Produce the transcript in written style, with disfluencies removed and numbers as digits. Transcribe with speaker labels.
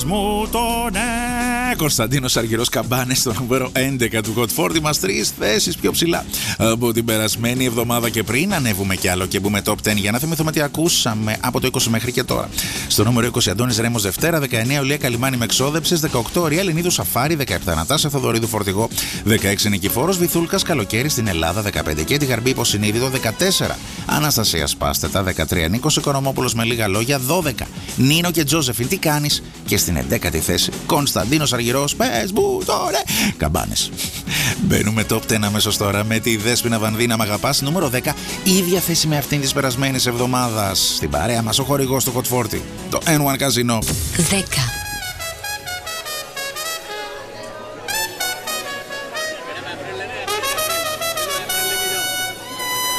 Speaker 1: Μου τον Κωνσταντίνος Αργυρός, Καμπάνες στο νούμερο 11 του Hot 40 μας, 3 θέσεις πιο ψηλά από την περασμένη εβδομάδα. Και πριν ανέβουμε κι άλλο και μπούμε top 10 για να θυμηθούμε τι ακούσαμε από το 20 μέχρι και τώρα. Στο νούμερο 20 Αντώνης Ρέμος Δευτέρα, 19 Ολία Καλιμάνη με εξόδεψες, 18 Ρία Λινίδου Σαφάρι, 17 Νατάσα Θοδωρίδου Φορτηγό, 16 Νικηφόρος Βυθούλκας Καλοκαίρι στην Ελλάδα, 15 και τη Γαρμπή Υποσυνείδητο, 14 Αναστασία Σπάστετα, 13 Νίκος Οικονομόπουλος με λίγα λόγια, 12 Νίνο και Τζόζεφιν τι κάνεις, και στην 11η θέση Κωνσταντίνος Αργυρός, πες μου τώρα, Καμπάνες. Μπαίνουμε top 10 αμέσως τώρα με τη Δέσποινα Βανδίνα Μ' αγαπάς, νούμερο 10, ίδια θέση με αυτήν της περασμένης εβδομάδας. Στην παρέα μας ο χορηγός του Hot 40, το N1 Casino.
Speaker 2: 10.